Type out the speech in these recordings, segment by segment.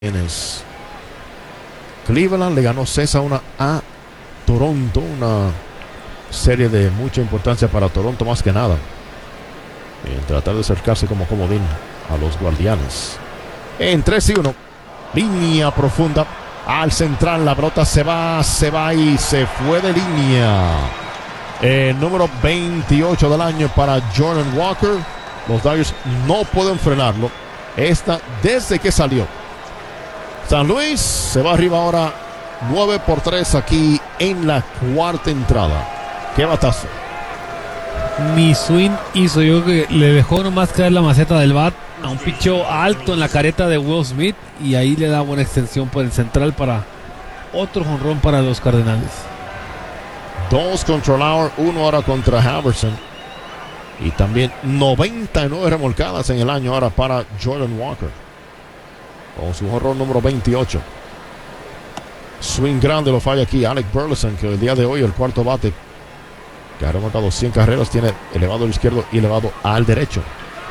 Cleveland le ganó 6-1 a Toronto, una serie de mucha importancia para Toronto más que nada, en tratar de acercarse como comodín a los Guardianes. En 3-1, línea profunda al central, la pelota se va y se fue de línea. El número 28 del año para Jordan Walker. Los Dodgers no pueden frenarlo. Desde que salió. San Luis se va arriba ahora 9-3 aquí en la cuarta entrada. Qué batazo. Ni swing hizo, yo creo que le dejó nomás caer la maceta del bat a un picheo alto en la careta de Will Smith, y ahí le da buena extensión por el central para otro jonrón para los Cardenales. 2 contra Lauer, 1 ahora contra Haverson. Y también 99 remolcadas en el año ahora para Jordan Walker, con su jonrón número 28. Swing grande lo falla aquí Alec Burleson, que el día de hoy el cuarto bate, que ha remolcado 100 carreras, tiene elevado al izquierdo y elevado al derecho.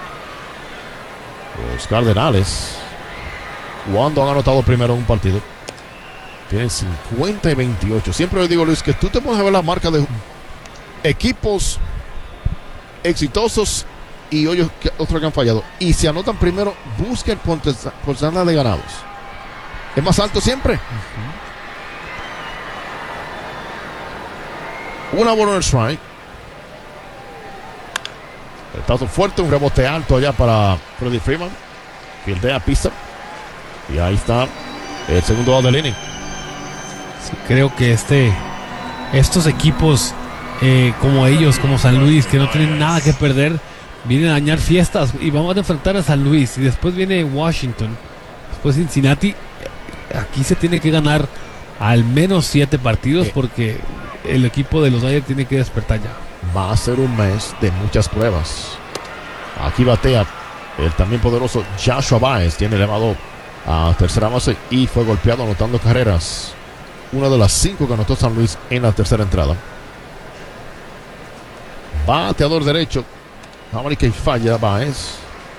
Los Cardenales, cuando han anotado primero en un partido, tienen 50 y 28. Siempre le digo, Luis, que tú te pones a ver la marca de equipos exitosos y otros que han fallado, y si anotan primero, busca el porcentaje de ganados. Es más alto siempre. Una bola en el strike. El tazo fuerte, un rebote alto allá para Freddie Freeman. Fildea pista. Y ahí está el segundo out del inning. Sí, creo que estos equipos como ellos, como San Luis, que no tienen nada que perder, vienen a dañar fiestas, y vamos a enfrentar a San Luis, y después viene Washington, después Cincinnati. Aquí se tiene que ganar al menos 7 partidos, porque el equipo de los Dodgers tiene que despertar ya. Va a ser un mes de muchas pruebas. Aquí batea el también poderoso Joshua Baez, tiene elevado a tercera base y fue golpeado anotando carreras. Una de las 5 que anotó San Luis en la tercera entrada. Bateador derecho, que falla Baez.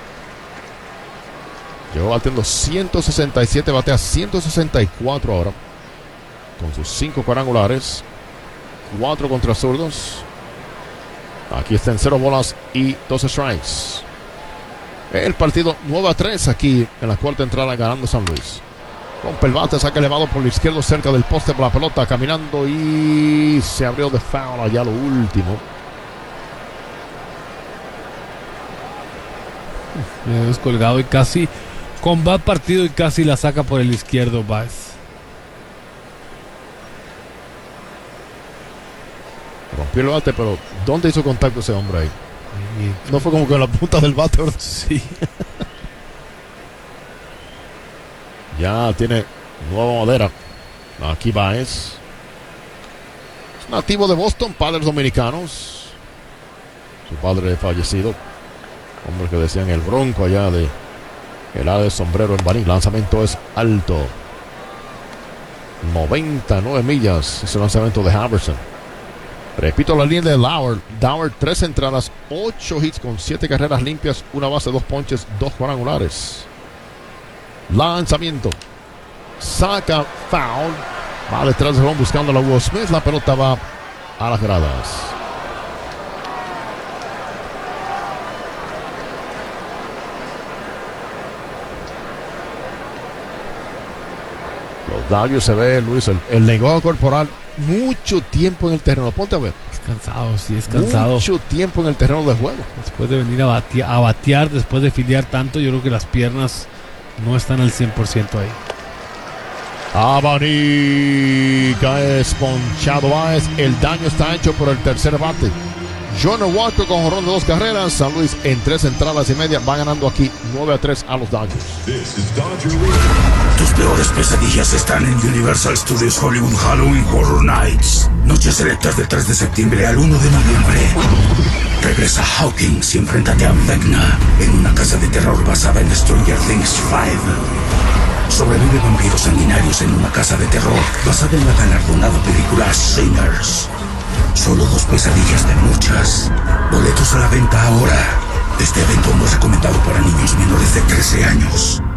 Llegó batiendo 167, batea 164 ahora, con sus 5 cuadrangulares, 4 contra zurdos. Aquí está en 0 bolas y 2 strikes. El partido 9-3 aquí en la cuarta entrada, ganando San Luis. Rompe el bate, saca elevado por el izquierdo cerca del poste por la pelota, caminando, y se abrió de foul allá lo último. Le ha descolgado y casi con bat partido, y casi la saca por el izquierdo Baez. Rompió el bate, pero ¿dónde hizo contacto ese hombre ahí? No fue como que en la punta del bate, ¿verdad? Sí. Ya tiene nueva madera. Aquí Baez. Es nativo de Boston, padres dominicanos. Su padre fallecido, hombre que decían el Bronco allá de el área de sombrero en Barín. Lanzamiento es alto, 99 millas. Es el lanzamiento de Haverson. Repito la línea de Lauer. 3 entradas, 8 hits con 7 carreras limpias, 1 base, 2 ponches, 2 cuadrangulares. Lanzamiento, saca foul, va detrás de Ron buscando a Will Smith. La pelota va a las gradas. Los Dodgers, se ve, Luis, el lenguaje corporal, mucho tiempo en el terreno. Ponte a ver. Es cansado, sí, es cansado. Mucho tiempo en el terreno de juego. Después de venir a batear, después de filiar tanto, yo creo que las piernas no están al 100% ahí. Abanica, es ponchado Baez. El daño está hecho por el tercer bate. Jordan Walker con jonrón de 2 carreras. San Luis en 3 entradas y media va ganando aquí 9-3 a los Dodgers. Tus peores pesadillas están en Universal Studios Hollywood Halloween Horror Nights. Noches selectas del 3 de septiembre al 1 de noviembre. Regresa Hawkins y enfréntate a Vecna en una casa de terror basada en Stranger Things 5. Sobrevive vampiros sanguinarios en una casa de terror basada en la galardonada película Sinners. Solo 2 pesadillas de muchas. Boletos a la venta ahora. Este evento no es recomendado para niños menores de 13 años.